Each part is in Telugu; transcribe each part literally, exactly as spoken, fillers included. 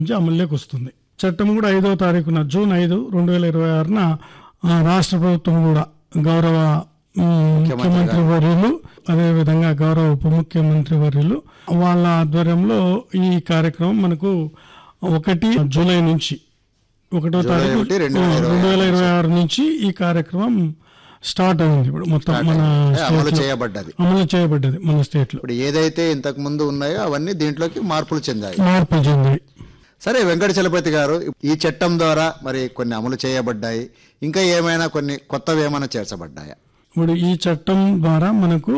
నుంచి అమల్లోకి వస్తుంది. చట్టం కూడా ఐదవ తారీఖున జూన్ ఐదు రెండు వేల ఇరవై ఆరున ఆ, రాష్ట్ర ప్రభుత్వం కూడా గౌరవ ఉమ్, ముఖ్యమంత్రి వర్యులు అదేవిధంగా గౌరవ ఉప ముఖ్యమంత్రి వర్యులు వాళ్ళ ఆధ్వర్యంలో ఈ కార్యక్రమం మనకు ఒకటి జూలై నుంచి ఒకటో తారీఖు ఒకటి రెండు వేల ఇరవై రెండు వేల ఇరవై ఆరు నుంచి ఈ కార్యక్రమం స్టార్ట్ అయింది. ఇప్పుడు మొత్తం మన అమలు స్టేట్ లో చేయబడ్డది. అమలు చేయబడ్డది. మన స్టేట్ లో ఇప్పుడు ఏదైతే ఇంతకు ముందు ఉన్నాయో అవన్నీ దీంట్లోకి మార్పులు చెందాయి. మార్పులు చెందాయి. సరే వెంకట చలపతి గారు, ఈ చట్టం ద్వారా మరి కొన్ని అమలు చేయబడ్డాయి, ఇంకా ఏమైనా కొన్ని కొత్తవి ఏమైనా చేర్చబడ్డాయా? ఇప్పుడు ఈ చట్టం ద్వారా మనకు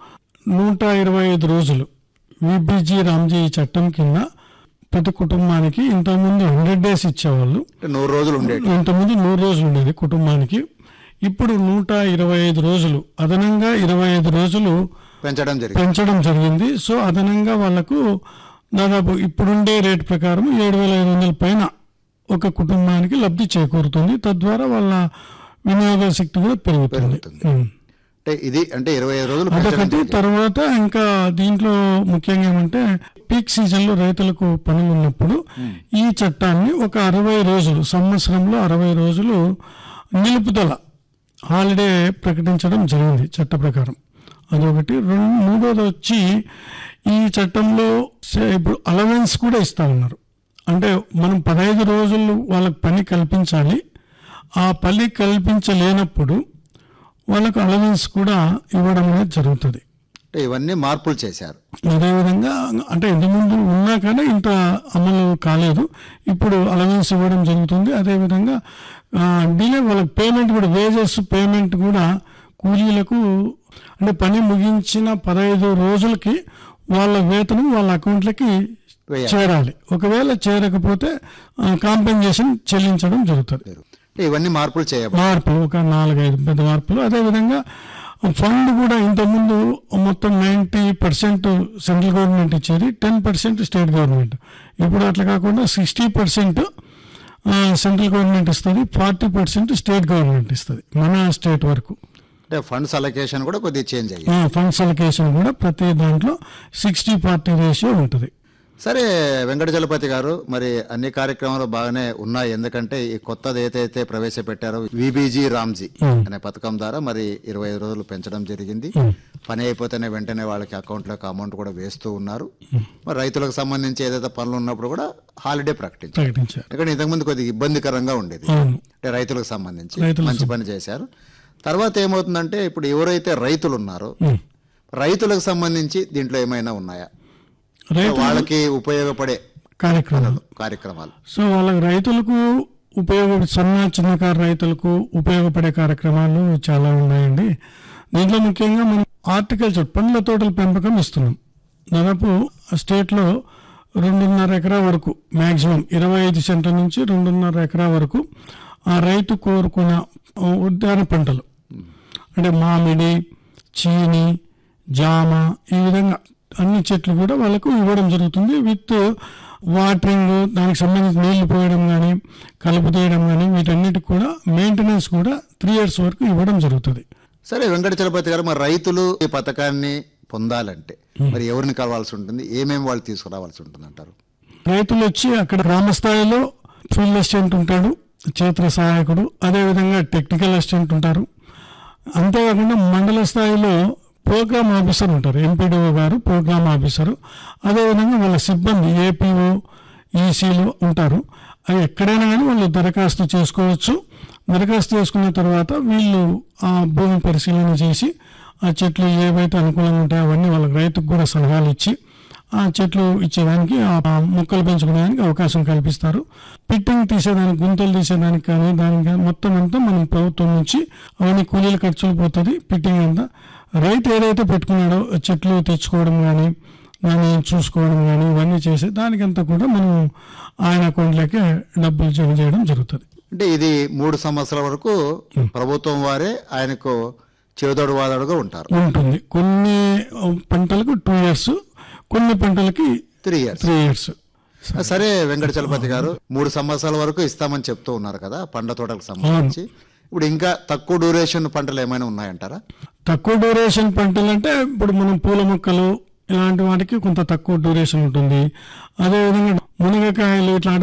నూట ఇరవై ఐదు రోజులు విబిజి రామ్జీ ఈ చట్టం కింద ప్రతి కుటుంబానికి ఇంతకుముందు హండ్రెడ్ డేస్ ఇచ్చేవాళ్ళు. అంటే నూరు రోజులు ఉండేది. ఇంతకుముందు నూరు రోజులు ఉండేది కుటుంబానికి. ఇప్పుడు నూట ఇరవై ఐదు రోజులు అదనంగా ఇరవై ఐదు రోజులు పెంచడం జరిగింది. పెంచడం జరిగింది. సో అదనంగా వాళ్లకు దాదాపు ఇప్పుడుండే రేటు ప్రకారం ఏడు వేల ఐదు వందల పైన ఒక కుటుంబానికి లబ్ధి చేకూరుతుంది. తద్వారా వాళ్ళ వినియోగ శక్తి కూడా పెరుగుతుంది. పెరుగుతుంది. ఉం. అంటే ఇది అంటే ఇరవై ఐదు రోజులు పెంచడం అదొకటి. జరిగింది. తర్వాత ఇంకా దీంట్లో ముఖ్యంగా ఏమంటే పీక్ సీజన్ లో రైతులకు పనులు ఉన్నప్పుడు ఈ చట్టాన్ని ఒక అరవై రోజులు సంవత్సరంలో అరవై రోజులు నిలుపుదల హాలిడే ప్రకటించడం జరిగింది చట్ట ప్రకారం. అదొకటి. రెండు మూడోది వచ్చి ఈ చట్టంలో సే- ఇప్పుడు అలవెన్స్ కూడా ఇస్తా ఉన్నారు. అంటే మనం పదహైదు రోజులు వాళ్ళకి పని కల్పించాలి. ఆ పని కల్పించలేనప్పుడు వాళ్ళకు అలవెన్స్ కూడా ఇవ్వడం అనేది జరుగుతుంది. అంటే ఇవన్నీ మార్పులు చేశారు. అదేవిధంగా అంటే ఇంతకుముందు ఉన్నా కానీ ఇంత అమలు కాలేదు. ఇప్పుడు అలవెన్స్ ఇవ్వడం జరుగుతుంది. అదేవిధంగా డిలే వాళ్ళకి పేమెంట్ కూడా వేజెస్ పేమెంట్ కూడా కూలీలకు అంటే పని ముగించిన పదహైదు రోజులకి వాళ్ళ వేతనం వాళ్ళ అకౌంట్లకి వేయాలి. చేరాలి. ఒకవేళ చేరకపోతే కాంపెన్సేషన్ చెల్లించడం జరుగుతుంది. అంటే ఇవన్నీ మార్పులు చేయబడ్డాయి. మార్పులు ఒక నాలుగైదు పెద్ద మార్పులు. అదేవిధంగా ఫండ్ కూడా ఇంతకుముందు మొత్తం నైంటీ పర్సెంట్ సెంట్రల్ గవర్నమెంట్ ఇచ్చేది, టెన్ పర్సెంట్ స్టేట్ గవర్నమెంట్. ఇప్పుడు అట్లా కాకుండా సిక్స్టీ పర్సెంట్ సెంట్రల్ గవర్నమెంట్ ఇస్తుంది, ఫార్టీ పర్సెంట్ స్టేట్ గవర్నమెంట్ ఇస్తుంది మన స్టేట్ వరకు. అంటే ఫండ్స్ అలొకేషన్ కూడా కొద్దిగా చేంజ్ అయ్యాయి. ఫండ్స్ అలొకేషన్ కూడా ప్రతి దాంట్లో సిక్స్టీ ఫార్టీ రేషియో ఉంటుంది. సరే వెంకట చలపతి గారు, మరి అన్ని కార్యక్రమాలు బాగానే ఉన్నాయి. ఎందుకంటే ఈ కొత్తది ఏదైతే ప్రవేశపెట్టారో విబిజి రామ్జీ అనే పథకం ద్వారా మరి ఇరవై ఐదు రోజులు పెంచడం జరిగింది. పని అయిపోతేనే వెంటనే వాళ్ళకి అకౌంట్లోకి అమౌంట్ కూడా వేస్తూ ఉన్నారు. మరి రైతులకు సంబంధించి ఏదైతే పనులు ఉన్నప్పుడు కూడా హాలిడే ప్రకటించారు. ప్రకటించారు. ఎందుకంటే ఇంతకుముందు కొద్దిగా ఇబ్బందికరంగా ఉండేది. అవును. అంటే రైతులకు సంబంధించి రైతులకు మంచి పని చేశారు. తర్వాత ఏమవుతుందంటే ఇప్పుడు ఎవరైతే రైతులు ఉన్నారో ఉం. రైతులకు సంబంధించి దీంట్లో ఏమైనా ఉన్నాయా? రైతు వాళ్ళకి ఉపయోగపడే కార్యక్రమాలు. కార్యక్రమాలు సో వాళ్ళకి రైతులకు ఉపయోగ సన్న చిన్నకారు రైతులకు ఉపయోగపడే కార్యక్రమాలు చాలా ఉన్నాయండి. దీంట్లో ముఖ్యంగా మనం హార్టికల్చర్ పండ్ల తోటల పెంపకం ఇస్తున్నాం. దాదాపు స్టేట్లో రెండున్నర ఎకరా వరకు మ్యాక్సిమం ఇరవై ఐదు సెంట్ల నుంచి రెండున్నర ఎకరా వరకు ఆ రైతు కోరుకున్న ఉద్యాన పంటలు అంటే మామిడి, చీని, జామ ఈ విధంగా అన్ని చెట్లు కూడా వాళ్ళకు ఇవ్వడం జరుగుతుంది. విత్ వాటరింగ్, దానికి సంబంధించి నీళ్లు పోయడం కానీ కలుపు తీయడం కానీ వీటన్నిటికి కూడా మెయింటెనెన్స్ కూడా త్రీ ఇయర్స్ వరకు ఇవ్వడం జరుగుతుంది. సరే వెంకట చలపతి గారు, మరి రైతులు ఈ పథకాన్ని పొందాలంటే మరి ఎవరిని కలవాల్సి ఉంటుంది, ఏమేమి వాళ్ళు తీసుకురావాల్సి ఉంటుంది అంటారు? రైతులు వచ్చి అక్కడ గ్రామ స్థాయిలో ఫీల్డ్ అసిస్టెంట్ ఉంటాడు, క్షేత్ర సహాయకుడు, అదేవిధంగా టెక్నికల్ అసిస్టెంట్ ఉంటారు. అంతేకాకుండా మండల స్థాయిలో ప్రోగ్రామ్ ఆఫీసర్ ఉంటారు, ఎంపీడీఓ గారు ప్రోగ్రామ్ ఆఫీసరు. అదేవిధంగా వాళ్ళ సిబ్బంది ఏపీఓ, ఈసీలు ఉంటారు. అవి ఎక్కడైనా కానీ వాళ్ళు దరఖాస్తు చేసుకోవచ్చు. దరఖాస్తు చేసుకున్న తర్వాత వీళ్ళు ఆ భూమి పరిశీలన చేసి ఆ చెట్లు ఏవైతే అనుకూలంగా ఉంటాయో అవన్నీ వాళ్ళకి రైతుకు కూడా సలహాలు ఇచ్చి ఆ చెట్లు ఇచ్చేదానికి ఆ మొక్కలు పెంచుకోవడానికి అవకాశం కల్పిస్తారు. పిట్టింగ్ తీసేదానికి, గుంతలు తీసేదానికి కానీ దానికి కానీ మొత్తం అంతా మనం ప్రభుత్వం నుంచి అవన్నీ కూలీల ఖర్చులు పోతుంది. పిట్టింగ్ అంతా రైతు ఏదైతే పెట్టుకున్నాడో చెట్లు తెచ్చుకోవడం కానీ దాన్ని చూసుకోవడం కానీ ఇవన్నీ చేసే దానికంతా కూడా మనం ఆయన అకౌంట్లోకి డబ్బులు జమ చేయడం జరుగుతుంది. అంటే ఇది మూడు సంవత్సరాల వరకు ప్రభుత్వం వారే ఆయనకు చేదోడు వాదోడుగా ఉంటారు. ఉంటుంది. కొన్ని పంటలకు టూ ఇయర్స్, కొన్ని పంటలకి త్రీ ఇయర్స్ త్రీ ఇయర్స్ సరే వెంకట చలపతి గారు, మూడు సంవత్సరాల వరకు ఇస్తామని చెప్తూ ఉన్నారు కదా పండ్ల తోటలకు సంబంధించి. ఇప్పుడు ఇంకా తక్కువ డ్యూరేషన్ పంటలు ఏమైనా ఉన్నాయంటారా? తక్కువ డ్యూరేషన్ పంటలు అంటే ఇప్పుడు మనం పూల మొక్కలు, ఇలాంటి వాటికి కొంత తక్కువ డ్యూరేషన్ ఉంటుంది. అదేవిధంగా మునగకాయలు ఇట్లా